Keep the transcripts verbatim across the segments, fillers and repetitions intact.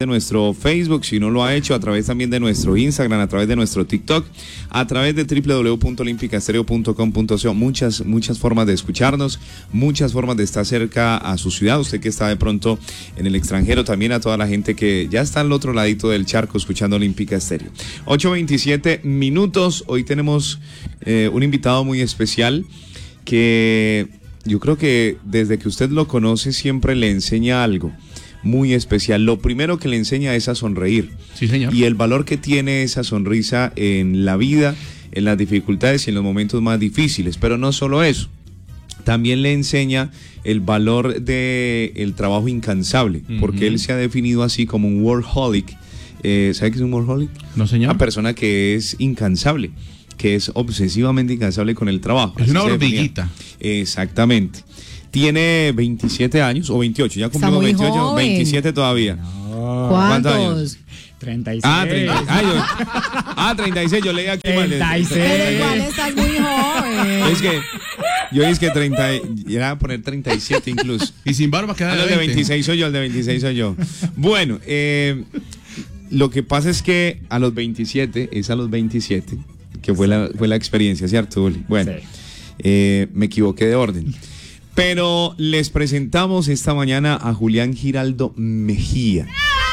de nuestro Facebook, si no lo ha hecho, a través también de nuestro Instagram, a través de nuestro TikTok, a través de doble u doble u doble u punto olímpica estéreo punto com punto co. Muchas, muchas formas de escucharnos, muchas formas de estar cerca a su ciudad. Usted que está de pronto en el extranjero, también a toda la gente que ya está al otro ladito del charco escuchando Olímpica Estéreo. ocho veintisiete minutos. Hoy tenemos eh, un invitado muy especial que yo creo que desde que usted lo conoce siempre le enseña algo muy especial. Lo primero que le enseña es a sonreír. Sí, señor. Y el valor que tiene esa sonrisa en la vida, en las dificultades y en los momentos más difíciles. Pero no solo eso, también le enseña el valor del trabajo incansable, uh-huh. porque él se ha definido así como un workaholic. Eh, ¿Sabe qué es un workaholic? No, señor. Una persona que es incansable, que es obsesivamente incansable con el trabajo. Es una hormiguita. Exactamente. Tiene veintisiete años, o veintiocho, ya cumplimos veintiocho, joven. veintisiete todavía. No. ¿Cuántos años? treinta y seis. Ah, treinta, ah, yo, ah, treinta y seis, yo leí aquí mal. treinta y seis. Pero igual estás muy joven. Es que yo dije que treinta, era a poner treinta y siete incluso. Y sin barba queda de el de veintiséis soy yo, el de veintiséis soy yo. Bueno, eh, lo que pasa es que a los veintisiete, es a los veintisiete, que fue la, fue la experiencia, ¿cierto, Uli? Bueno, sí. eh, me equivoqué de orden. Pero les presentamos esta mañana a Julián Giraldo Mejía.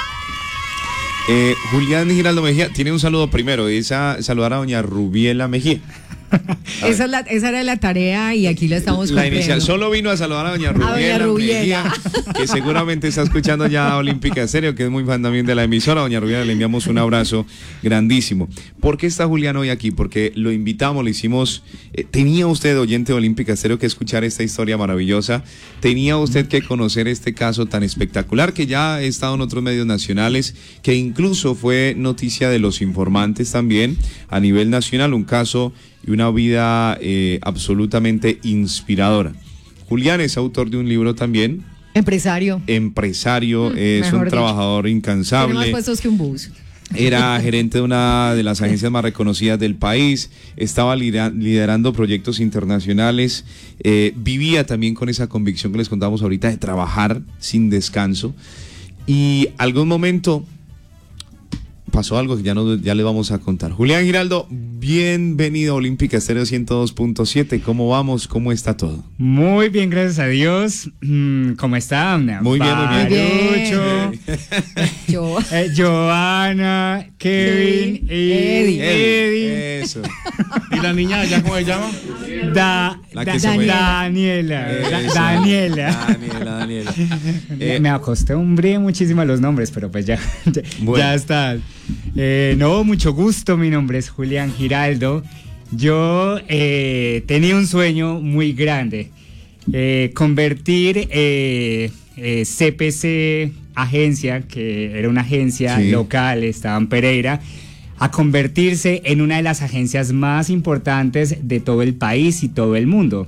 Eh, Julián Giraldo Mejía tiene un saludo primero, es a saludar a doña Rubiela Mejía. Esa, es la, esa era la tarea y aquí la estamos cumpliendo. La inicial, solo vino a saludar a doña Rubiela, a doña Rubiela. Mejía, que seguramente está escuchando ya Olímpica Estéreo, que es muy fan también de la emisora. Doña Rubiela, le enviamos un abrazo grandísimo. ¿Por qué está Julián hoy aquí? Porque lo invitamos, le hicimos, eh, tenía usted, oyente de Olímpica Estéreo, que escuchar esta historia maravillosa, tenía usted que conocer este caso tan espectacular, que ya ha estado en otros medios nacionales, que incluso fue noticia de los informantes también a nivel nacional, un caso y una vida eh, absolutamente inspiradora. Julián es autor de un libro también. Empresario. Empresario, mm, es un dicho. trabajador incansable. Tiene más puestos que un bus. Era gerente de una de las agencias más reconocidas del país, estaba liderando proyectos internacionales, eh, vivía también con esa convicción que les contamos ahorita de trabajar sin descanso. Y algún momento pasó algo que ya, no, ya le vamos a contar. Julián Giraldo, bienvenido a Olímpica Estéreo ciento dos punto siete. ¿Cómo vamos? ¿Cómo está todo? Muy bien, gracias a Dios. ¿Cómo está? Muy bien, muy bien. Barucho, Yo. eh, Joana, Kevin sí. y Eddie. Eddie. Eso. ¿Y la niña ya cómo se llama? Da, La da, que se Daniela. Da, Eso. Daniela. Daniela, Daniela. Eh, Me acostumbré muchísimo a los nombres, pero pues ya, ya, bueno. ya está. Eh, no, mucho gusto, mi nombre es Julián Giraldo. Yo eh, tenía un sueño muy grande, eh, convertir eh, eh, C P C Agencia, que era una agencia sí. local, estaba en Pereira, a convertirse en una de las agencias más importantes de todo el país y todo el mundo.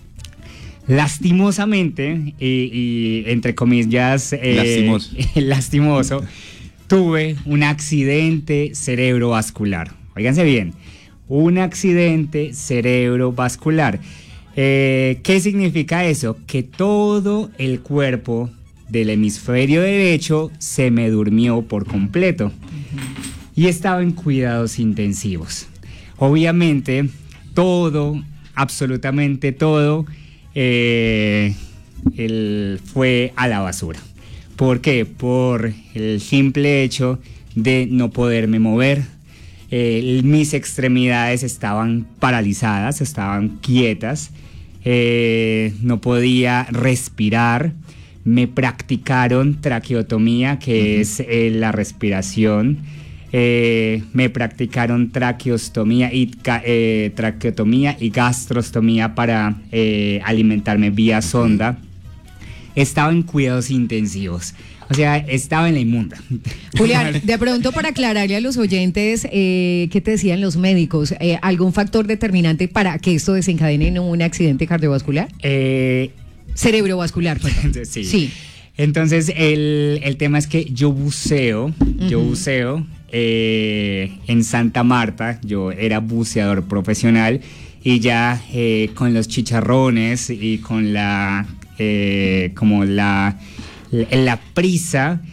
Lastimosamente, y, y entre comillas, eh, lastimoso, lastimoso tuve un accidente cerebrovascular. Óiganse bien, un accidente cerebrovascular. Eh, ¿Qué significa eso? Que todo el cuerpo del hemisferio derecho se me durmió por completo. Uh-huh. Y estaba en cuidados intensivos. Obviamente, todo, absolutamente todo, eh, el, fue a la basura. ¿Por qué? Por el simple hecho de no poderme mover. Eh, mis extremidades estaban paralizadas, estaban quietas, eh, no podía respirar. Me practicaron traqueotomía, que uh-huh. es eh, la respiración. Eh, me practicaron traqueostomía y, eh, traqueotomía y gastrostomía para eh, alimentarme vía sonda. Estaba en cuidados intensivos, o sea, estaba en la inmunda. Julián, de pronto para aclararle a los oyentes, eh, ¿qué te decían los médicos? Eh, ¿Algún factor determinante para que esto desencadene en un accidente cardiovascular? Eh, Cerebrovascular, perdón. Sí. sí. Entonces, el, el tema es que yo buceo, uh-huh. yo buceo eh, en Santa Marta, yo era buceador profesional y ya eh, con los chicharrones y con la... Eh, como la, la, la prisa,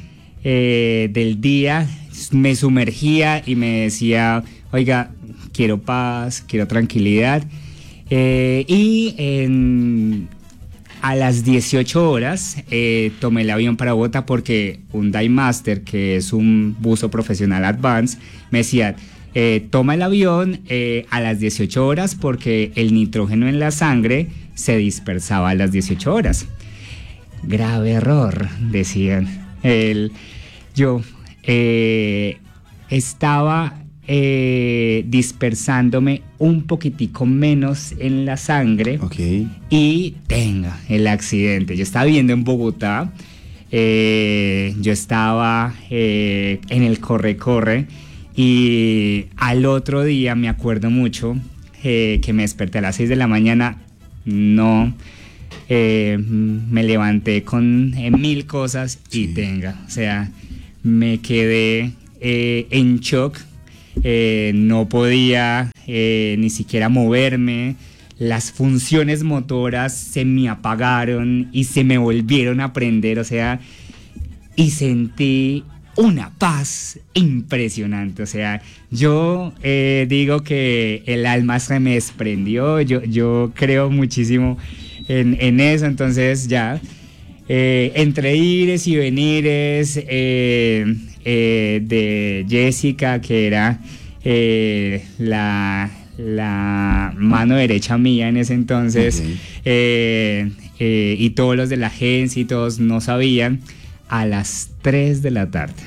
eh, del día me sumergía y me decía, oiga, quiero paz, quiero tranquilidad. Eh, y en, a las dieciocho horas eh, tomé el avión para Bogotá porque un Dive Master, que es un buzo profesional advanced, me decía, eh, toma el avión eh, a las dieciocho horas porque el nitrógeno en la sangre se dispersaba a las dieciocho horas. Grave error, decían. El, yo eh, estaba eh, dispersándome un poquitico menos en la sangre, Okay. y tenga el accidente. Yo estaba viviendo en Bogotá, eh, yo estaba eh, en el corre-corre, y al otro día me acuerdo mucho eh, que me desperté a las seis de la mañana, no... Eh, me levanté con eh, mil cosas y Sí. tenga, o sea, me quedé eh, en shock, eh, no podía eh, ni siquiera moverme, las funciones motoras se me apagaron y se me volvieron a prender, o sea, y sentí una paz impresionante, o sea, yo eh, digo que el alma se me desprendió, yo, yo creo muchísimo En, en eso. Entonces ya eh, entre ires y venires eh, eh, de Jessica, que era eh, la, la mano derecha mía en ese entonces, Okay. eh, eh, y todos los de la agencia y todos no sabían, a las tres de la tarde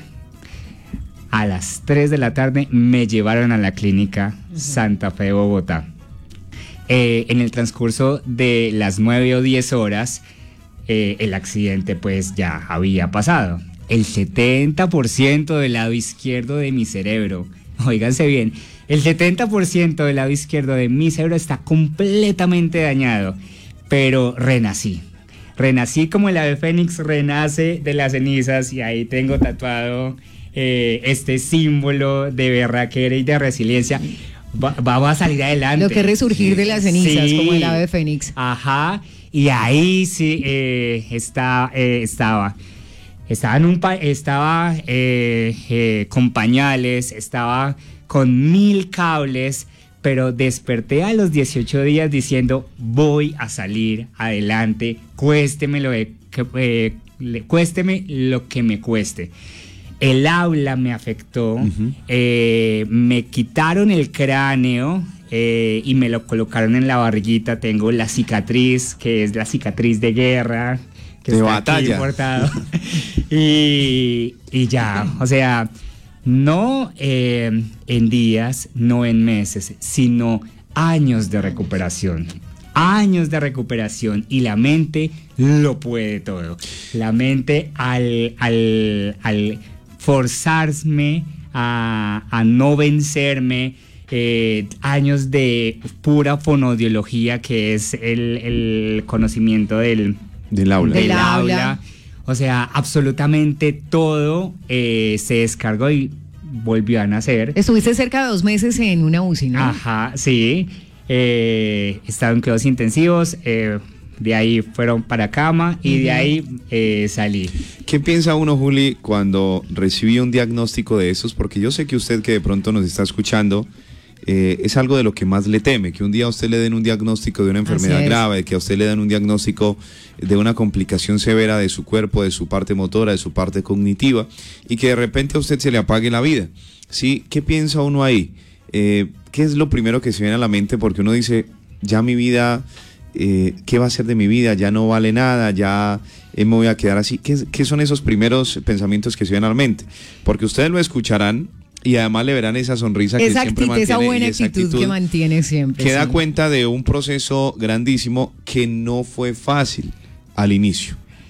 a las tres de la tarde me llevaron a la clínica uh-huh. Santa Fe de Bogotá. Eh, en el transcurso de las nueve o diez horas, eh, el accidente pues ya había pasado. El setenta por ciento del lado izquierdo de mi cerebro, óiganse bien, el setenta por ciento del lado izquierdo de mi cerebro está completamente dañado, pero renací. Renací como el ave fénix renace de las cenizas, y ahí tengo tatuado eh, este símbolo de berraquera y de resiliencia. Va, va a salir adelante. Lo que es resurgir de las cenizas, sí, como el ave fénix. Ajá, y ahí sí eh, está, eh, estaba. Estaba, en un pa- estaba eh, eh, con pañales, estaba con mil cables, pero desperté a los dieciocho días diciendo, voy a salir adelante, cuésteme lo, de, que, eh, le, cuésteme lo que me cueste. El aula me afectó, uh-huh. eh, me quitaron el cráneo eh, y me lo colocaron en la barriguita. Tengo la cicatriz, que es la cicatriz de guerra, que de está batalla. Aquí portado. y, y ya, o sea, no eh, en días, no en meses, sino años de recuperación. Años de recuperación, y la mente lo puede todo. La mente al... al, al forzarme a, a no vencerme, eh, años de pura fonodiología, que es el, el conocimiento del, del aula. Del del aula. aula. O sea, absolutamente todo eh, se descargó y volvió a nacer. Estuviste cerca de dos meses en una U C I, ¿no? Ajá, sí. Eh, estaba en cuidados intensivos. Eh, De ahí fueron para cama y de ahí eh, salí. ¿Qué piensa uno, Juli, cuando recibió un diagnóstico de esos? Porque yo sé que usted, que de pronto nos está escuchando, eh, es algo de lo que más le teme, que un día a usted le den un diagnóstico de una enfermedad grave, que a usted le den un diagnóstico de una complicación severa de su cuerpo, de su parte motora, de su parte cognitiva, y que de repente a usted se le apague la vida. ¿Sí? ¿Qué piensa uno ahí? Eh, ¿Qué es lo primero que se viene a la mente? Porque uno dice, ya mi vida... Eh, ¿qué va a ser de mi vida? Ya no vale nada, ya eh, me voy a quedar así. ¿Qué, ¿Qué son esos primeros pensamientos que se vienen a la mente? Porque ustedes lo escucharán y además le verán esa sonrisa esa que siempre actitud, mantiene. esa buena y esa actitud, actitud que mantiene siempre. Que da sí. cuenta de un proceso grandísimo que no fue fácil al inicio.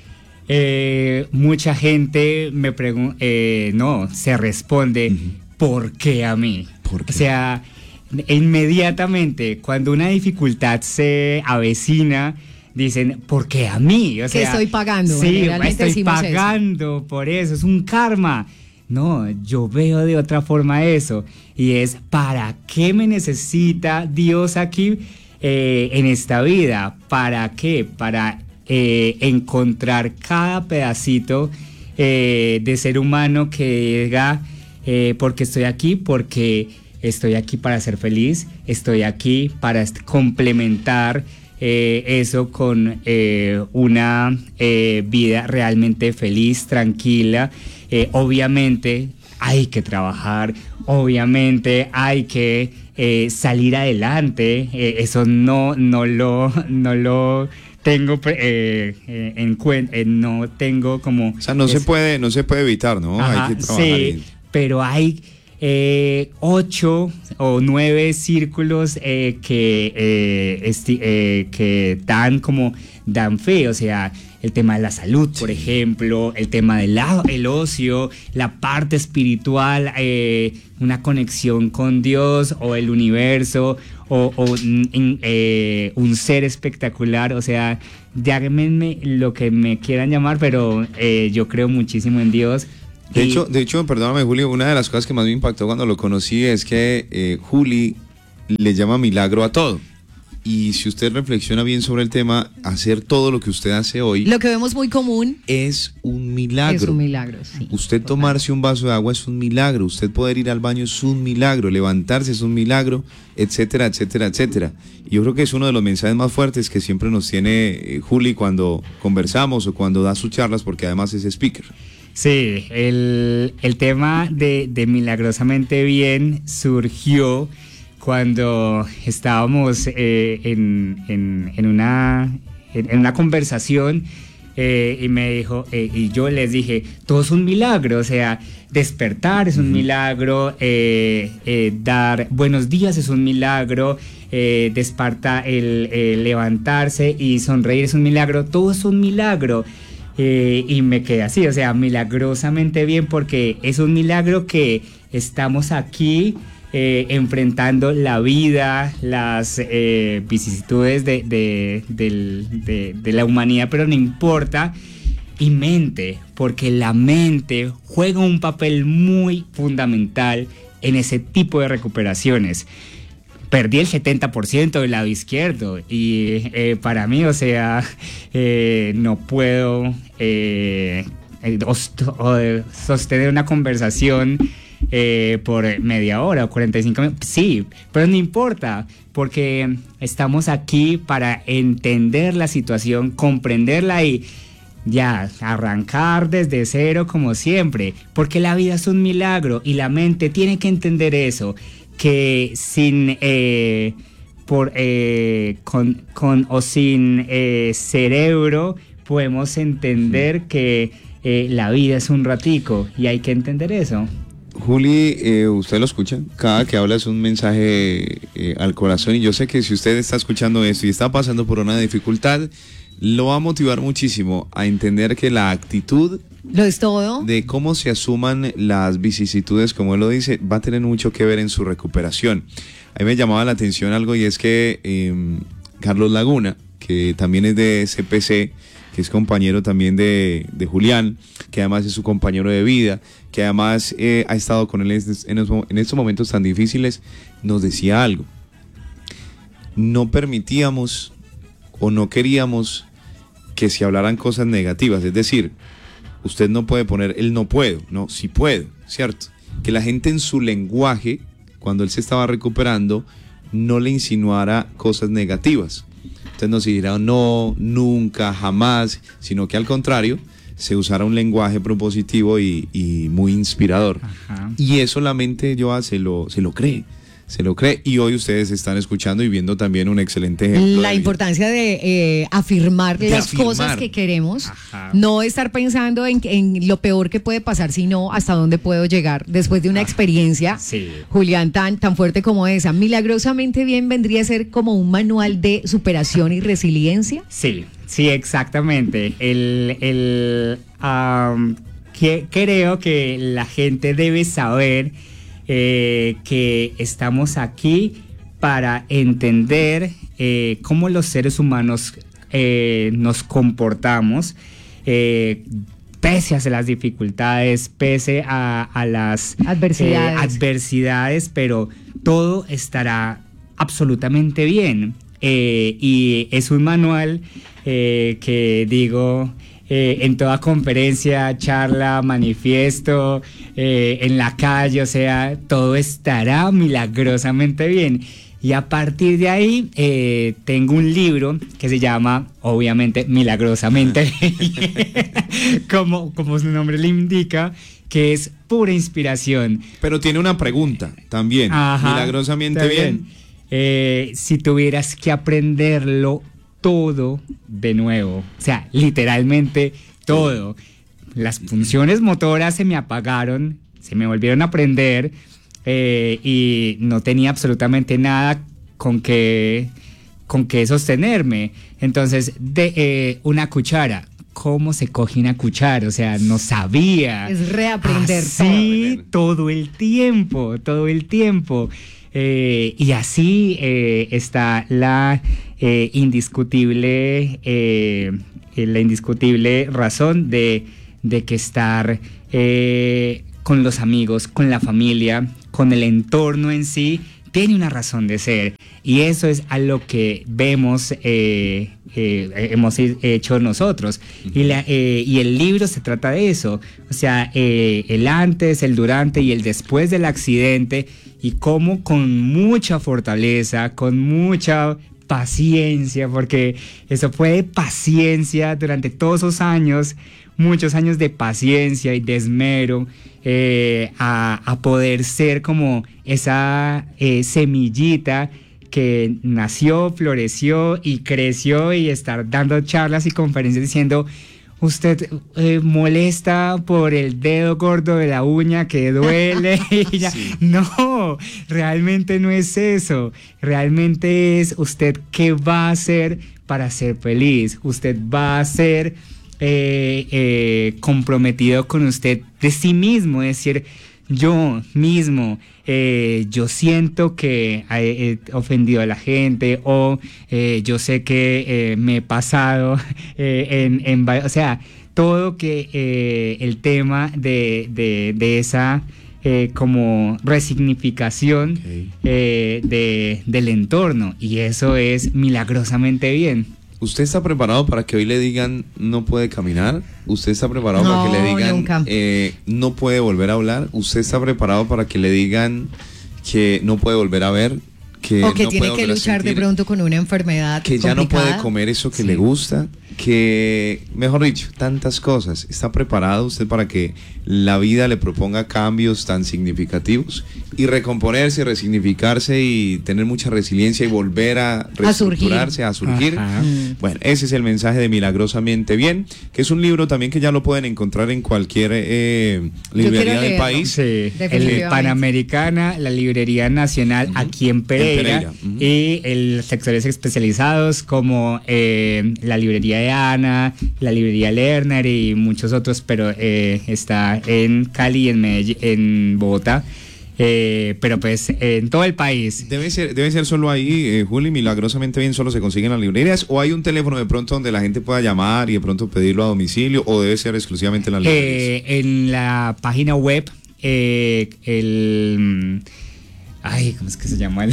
Eh, mucha gente me pregunta, eh, no, se responde, uh-huh. ¿por qué a mí? ¿Por qué? O sea... inmediatamente cuando una dificultad se avecina dicen, ¿por qué a mí? O sea, ¿qué estoy pagando? Sí, estoy pagando eso. Por eso, es un karma. No, yo veo de otra forma eso, y es, ¿para qué me necesita Dios aquí eh, en esta vida? ¿Para qué? Para eh, encontrar cada pedacito eh, de ser humano que diga, eh, porque estoy aquí, porque estoy aquí para ser feliz, estoy aquí para est- complementar eh, eso con eh, una eh, vida realmente feliz, tranquila. Eh, obviamente hay que trabajar, obviamente hay que eh, salir adelante, eh, eso no, no lo, no lo tengo eh, eh, en cuenta, eh, no tengo como... O sea, no es- se puede, no se puede evitar, ¿no? Ajá, Hay que trabajar. sí, y- pero hay eh, ocho o nueve círculos eh, que, eh, esti- eh, que dan como dan fe, o sea, el tema de la salud, por ejemplo, el tema del la- el ocio, la parte espiritual, eh, una conexión con Dios o el universo o, o un, en- eh, un ser espectacular, o sea, llámenme lo que me quieran llamar, pero eh, yo creo muchísimo en Dios. De Y- hecho, de hecho, perdóname, Juli, una de las cosas que más me impactó cuando lo conocí es que eh, Juli le llama milagro a todo. Y si usted reflexiona bien sobre el tema, hacer todo lo que usted hace hoy Lo que vemos muy común es un milagro. es un milagro, sí. Usted tomarse un vaso de agua es un milagro, usted poder ir al baño es un milagro, levantarse es un milagro, etcétera, etcétera, etcétera. Y yo creo que es uno de los mensajes más fuertes que siempre nos tiene eh, Juli cuando conversamos o cuando da sus charlas, porque además es speaker. Sí, el, el tema de, de Milagrosamente Bien surgió cuando estábamos eh, en, en, en, una, en, en una conversación eh, y me dijo, eh, y yo les dije, todo es un milagro, o sea, despertar es un milagro, eh, eh, dar buenos días es un milagro, eh, despertar, el, el levantarse y sonreír es un milagro, todo es un milagro. Eh, y me quedé así, o sea, milagrosamente bien, porque es un milagro que estamos aquí eh, enfrentando la vida, las eh, vicisitudes de, de, del- de- de la humanidad, pero no importa. Y mente, porque la mente juega un papel muy fundamental en ese tipo de recuperaciones. Perdí el setenta por ciento del lado izquierdo y eh, para mí, o sea, eh, no puedo eh, eh, host- o, eh, sostener una conversación eh, por media hora o cuarenta y cinco minutos. Sí, pero no importa, porque estamos aquí para entender la situación, comprenderla y ya, arrancar desde cero como siempre, porque la vida es un milagro y la mente tiene que entender eso, que sin, eh, por, eh, con, con o sin eh, cerebro podemos entender que eh, la vida es un ratico y hay que entender eso. Juli, eh, usted lo escucha, cada que habla es un mensaje eh, al corazón y yo sé que si usted está escuchando esto y está pasando por una dificultad, lo va a motivar muchísimo a entender que la actitud Lo es todo. de cómo se asuman las vicisitudes, como él lo dice, va a tener mucho que ver en su recuperación. A mí me llamaba la atención algo y es que eh, Carlos Laguna, que también es de C P C, que es compañero también de, de Julián, que además es su compañero de vida, que además eh, ha estado con él en estos, en estos momentos tan difíciles, nos decía algo. No permitíamos o no queríamos que se hablaran cosas negativas, es decir, usted no puede poner el no puedo, no, sí puedo, ¿cierto? Que la gente en su lenguaje, cuando él se estaba recuperando, no le insinuara cosas negativas. Entonces no se dijera no, nunca, jamás, sino que al contrario, se usara un lenguaje propositivo y, y muy inspirador. Ajá. Y eso la mente Joa se lo, se lo cree. Se lo cree y hoy ustedes están escuchando y viendo también un excelente ejemplo. La de vida. importancia de eh, afirmar De las afirmar. cosas que queremos, Ajá. no estar pensando en, en lo peor que puede pasar, sino hasta dónde puedo llegar después de una experiencia, Sí. Julián, tan, tan fuerte como esa. Milagrosamente bien vendría a ser como un manual de superación y resiliencia. Sí, sí, exactamente. El, el, am, que, creo que la gente debe saber eh, que estamos aquí para entender eh, cómo los seres humanos eh, nos comportamos, eh, pese a las dificultades, pese a, a las Adversidades. eh, adversidades, pero todo estará absolutamente bien. Eh, y es un manual eh, que digo, eh, en toda conferencia, charla, manifiesto, eh, en la calle, o sea, todo estará milagrosamente bien. Y a partir de ahí eh, tengo un libro que se llama, obviamente, Milagrosamente, como, como su nombre le indica, que es pura inspiración. Pero tiene una pregunta también. Ajá, Milagrosamente está bien. Eh, si tuvieras que aprenderlo todo de nuevo, o sea, literalmente todo. Las funciones motoras se me apagaron, se me volvieron a aprender. Eh, y no tenía absolutamente nada con que, con que sostenerme. Entonces, de eh, una cuchara, ¿cómo se coge una cuchara? O sea, no sabía. Es reaprender así, todo. todo el tiempo, todo el tiempo. Eh, y así eh, está la eh, indiscutible, eh, la indiscutible razón de, de que estar eh, con los amigos, con la familia, con el entorno en sí, tiene una razón de ser. Y eso es a lo que vemos, eh, eh, hemos hecho nosotros. Uh-huh. Y, la, eh, y el libro se trata de eso. O sea, eh, el antes, el durante y el después del accidente. Y cómo con mucha fortaleza, con mucha paciencia, porque eso fue de paciencia durante todos esos años, muchos años de paciencia y de esmero, eh, a, a poder ser como esa eh, semillita que nació, floreció y creció, y estar dando charlas y conferencias diciendo: usted eh, molesta por el dedo gordo de la uña que duele. Y ya. Sí. No, realmente no es eso. Realmente es usted qué va a hacer para ser feliz. Usted va a ser eh, eh, comprometido con usted de sí mismo. Es decir, yo mismo, eh, yo siento que he, he ofendido a la gente, o eh, yo sé que eh, me he pasado eh, en, en, o sea, todo que eh, el tema de, de, de esa eh, como resignificación okay. eh, de, del entorno, y eso es milagrosamente bien. ¿Usted está preparado para que hoy le digan no puede caminar? ¿Usted está preparado no, para que le digan eh, no puede volver a hablar? ¿Usted está preparado para que le digan que no puede volver a ver? Que o que no tiene que luchar de pronto con una enfermedad que complicada. Ya no puede comer eso que sí. le gusta, que, mejor dicho, tantas cosas. ¿Está preparado usted para que la vida le proponga cambios tan significativos y recomponerse, resignificarse y tener mucha resiliencia y volver a reestructurarse, a surgir? A surgir. Bueno, ese es el mensaje de Milagrosamente Bien, que es un libro también que ya lo pueden encontrar en cualquier eh, librería del país. Sí, el Panamericana, la Librería Nacional, uh-huh. aquí en Pereira. Pereira. Uh-huh. Y el sectores especializados como eh, la librería de Ana, la librería Lerner y muchos otros, pero eh, está en Cali y en, Medellín, en Bogotá. Eh, pero pues eh, en todo el país. Debe ser, debe ser solo ahí, eh, Juli, Milagrosamente Bien solo se consiguen las librerías, o hay un teléfono de pronto donde la gente pueda llamar y de pronto pedirlo a domicilio, o debe ser exclusivamente en las librerías. Eh, en la página web, eh, el... Ay, ¿cómo es que se llama?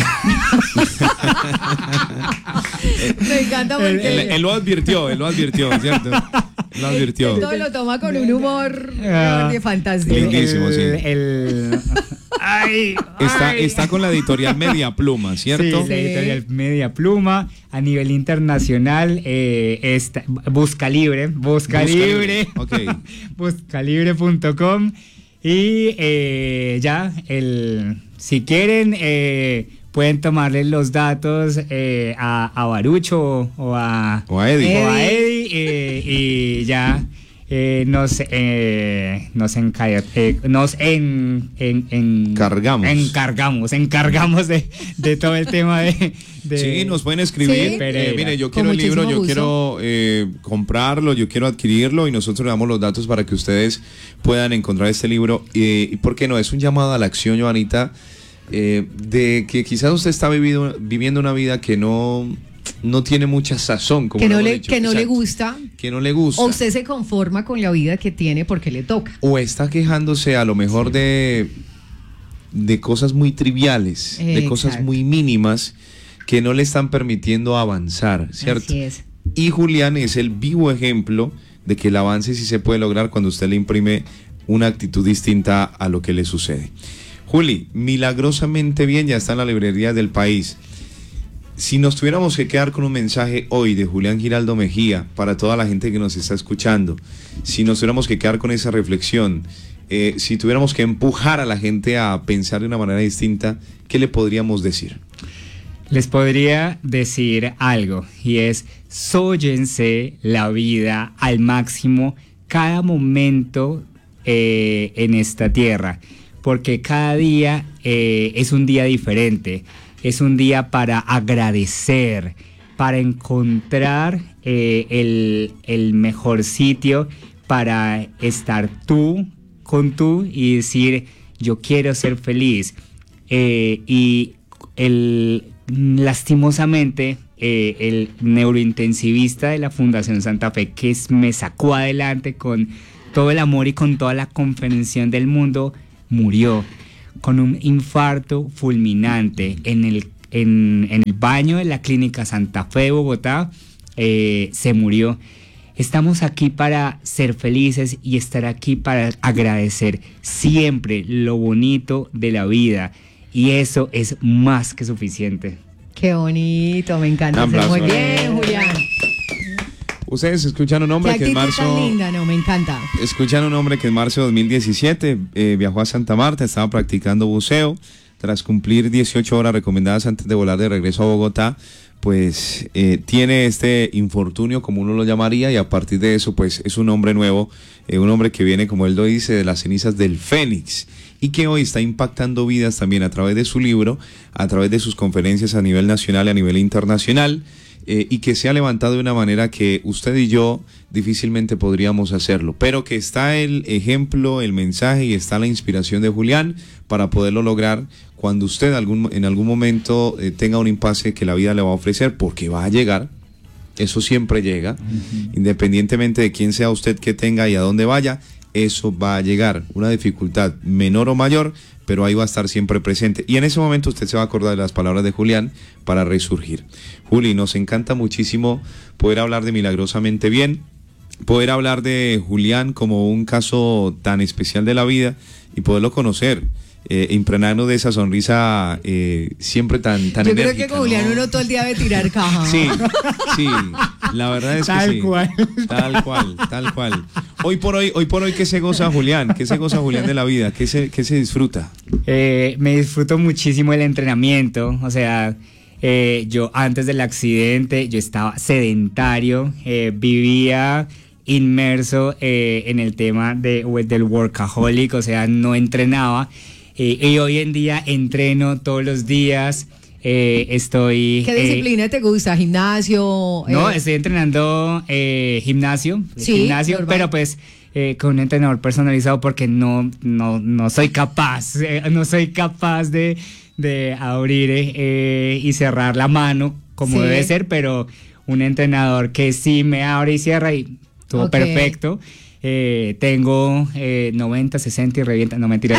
Me encanta porque... Él, él, él lo advirtió, él lo advirtió, ¿cierto? Lo advirtió. Él todo lo toma con un humor uh, de fantástico. Lindísimo, sí. El, el... Ay, está, ay. está con la editorial Media Pluma, ¿cierto? Sí, la editorial Media Pluma. A nivel internacional, eh, está, Busca Libre, Busca, Busca Libre, okay. buscalibre punto com. Y eh, ya, el, si quieren, eh, pueden tomarle los datos eh, a, a Barucho o a, o a Eddie, o a Eddie eh, y ya eh, nos, eh, nos, enca eh, nos en, en, en, encargamos encargamos, encargamos de, de todo el tema de... De... Sí, nos pueden escribir. ¿Sí? Eh, mire, yo quiero el libro, yo gusto. quiero eh, comprarlo, yo quiero adquirirlo, y nosotros le damos los datos para que ustedes puedan encontrar este libro. Eh, y por qué no, es un llamado a la acción, Joanita, eh, de que quizás usted está viviendo, viviendo una vida que no, no tiene mucha sazón, como que no, le, dicho. que no Exacto. le gusta. Que no le gusta. O usted se conforma con la vida que tiene porque le toca. O está quejándose a lo mejor sí. de, de cosas muy triviales, eh, de cosas exacto. muy mínimas, que no le están permitiendo avanzar, ¿cierto? Así es. Y Julián es el vivo ejemplo de que el avance sí se puede lograr cuando usted le imprime una actitud distinta a lo que le sucede. Juli, milagrosamente bien, ya está en la librería del país. Si nos tuviéramos que quedar con un mensaje hoy de Julián Giraldo Mejía para toda la gente que nos está escuchando, si nos tuviéramos que quedar con esa reflexión, eh, si tuviéramos que empujar a la gente a pensar de una manera distinta, ¿qué le podríamos decir? Les podría decir algo, y es: sóllense la vida al máximo cada momento eh, en esta tierra, porque cada día eh, es un día diferente. Es un día para agradecer, para encontrar eh, el, el mejor sitio para estar tú con tú y decir, yo quiero ser feliz. Eh, y el, lastimosamente, eh, el neurointensivista de la Fundación Santa Fe, que es, me sacó adelante con todo el amor y con toda la comprensión del mundo, murió con un infarto fulminante en el, en, en el baño de la Clínica Santa Fe de Bogotá. Eh, se murió. Estamos aquí para ser felices y estar aquí para agradecer siempre lo bonito de la vida, y eso es más que suficiente. Qué bonito, me encanta. Un aplauso. Muy bien, Julián. Ustedes escuchan un hombre Qué que en actitud marzo... tan linda, no, me encanta. Escuchan un hombre que en marzo de dos mil diecisiete eh, viajó a Santa Marta, estaba practicando buceo. Tras cumplir dieciocho horas recomendadas antes de volar de regreso a Bogotá, pues eh, tiene este infortunio, como uno lo llamaría, y a partir de eso pues es un hombre nuevo, eh, un hombre que viene, como él lo dice, de las cenizas del Fénix, y que hoy está impactando vidas también a través de su libro, a través de sus conferencias a nivel nacional y a nivel internacional. Eh, y que se ha levantado de una manera que usted y yo difícilmente podríamos hacerlo, pero que está el ejemplo, el mensaje y está la inspiración de Julián para poderlo lograr cuando usted algún, en algún momento eh, tenga un impasse que la vida le va a ofrecer, porque va a llegar, eso siempre llega, uh-huh. Independientemente de quién sea usted, que tenga y a dónde vaya, eso va a llegar, una dificultad menor o mayor, pero ahí va a estar siempre presente. Y en ese momento usted se va a acordar de las palabras de Julián para resurgir. Juli, nos encanta muchísimo poder hablar de Milagrosamente Bien, poder hablar de Julián como un caso tan especial de la vida y poderlo conocer. Eh, impregnarnos de esa sonrisa eh, siempre tan, tan Yo enérgica. creo que con Julián, ¿no? Uno todo el día debe tirar caja. Sí, sí, la verdad es tal que sí. Cual. Tal cual, tal cual. Hoy por hoy, hoy por hoy, ¿qué se goza Julián? ¿Qué se goza Julián de la vida? ¿Qué se, qué se disfruta? Eh, me disfruto muchísimo el entrenamiento, o sea, eh, yo antes del accidente, yo estaba sedentario, eh, vivía inmerso eh, en el tema de, del workaholic, o sea, no entrenaba. Eh, y hoy en día entreno todos los días, eh, estoy... ¿Qué disciplina eh, te gusta? ¿Gimnasio? No, eh? estoy entrenando eh, gimnasio, sí, gimnasio, normal. pero pues eh, con un entrenador personalizado, porque no, no, no soy capaz, eh, no soy capaz de, de abrir eh, y cerrar la mano como sí. debe ser, pero un entrenador que sí me abre y cierra y todo okay. perfecto. Eh, tengo eh, noventa, sesenta y revienta, no mentiras.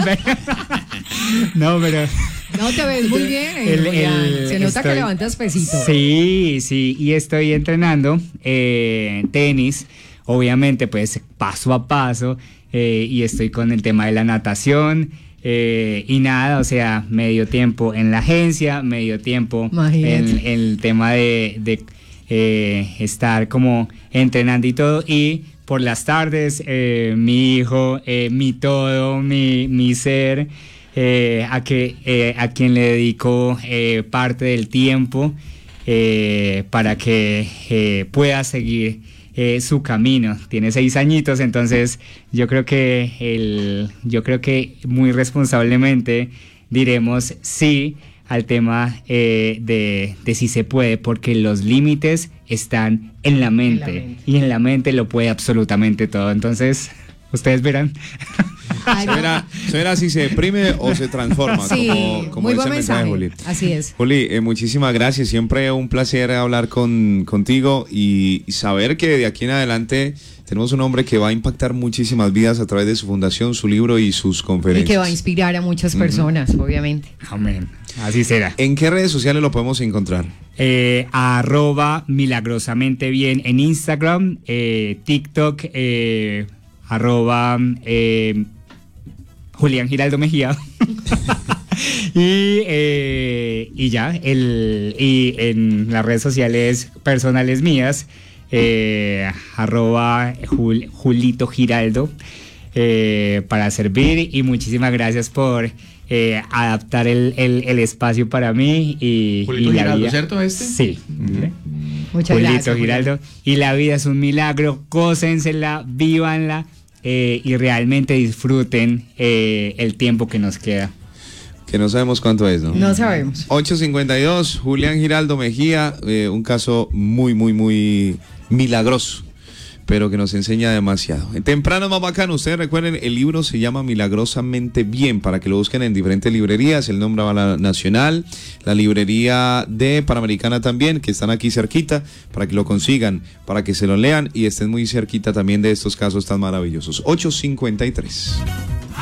No, pero... No, te ves muy bien. El, el, Se nota estoy, que levantas pesito. Sí, sí, y estoy entrenando eh, tenis, obviamente pues paso a paso, eh, y estoy con el tema de la natación. Eh, y nada, o sea, medio tiempo en la agencia, medio tiempo en, en el tema de, de eh, estar como entrenando y todo, y por las tardes eh, mi hijo, eh, mi todo, mi, mi ser, eh, a, que, eh, a quien le dedico eh, parte del tiempo eh, para que eh, pueda seguir Eh, su camino. Tiene seis añitos, entonces yo creo que el, yo creo que muy responsablemente diremos sí al tema eh, de, de si se puede, porque los límites están en la mente, en la mente y en la mente lo puede absolutamente todo. Entonces ustedes verán. Ay, Se verá, se verá si se deprime o se transforma, Sí, como, como muy dice buen el mensaje de mensaje. Juli. Así es. Juli, eh, muchísimas gracias. Siempre un placer hablar con, contigo y, y saber que de aquí en adelante tenemos un hombre que va a impactar muchísimas vidas a través de su fundación, su libro y sus Y conferencias. que va a inspirar a muchas personas, obviamente. Amén. Así será. ¿En qué redes sociales lo podemos encontrar? Eh, arroba milagrosamente bien en Instagram, eh, TikTok, eh, arroba eh, Julián Giraldo Mejía. y, eh, y ya, el, y en las redes sociales personales mías, eh, arroba Jul, Julito Giraldo, eh, para servir. Y muchísimas gracias por eh, adaptar el, el, el espacio para mí. Y, Julito y la Giraldo, vida. ¿cierto este? Sí. Muchas Julito gracias. Giraldo. Y la vida es un milagro, gócensela, vívanla, eh, y realmente disfruten eh, el tiempo que nos queda. Que no sabemos cuánto es, ¿no? No sabemos. ocho cincuenta y dos, Julián Giraldo Mejía, eh, un caso muy, muy, muy milagroso, pero que nos enseña demasiado. En Temprano más bacano, ustedes recuerden, el libro se llama Milagrosamente Bien, para que lo busquen en diferentes librerías, el nombre va a la Nacional, la librería de Panamericana también, que están aquí cerquita, para que lo consigan, para que se lo lean y estén muy cerquita también de estos casos tan maravillosos. ocho cincuenta y tres.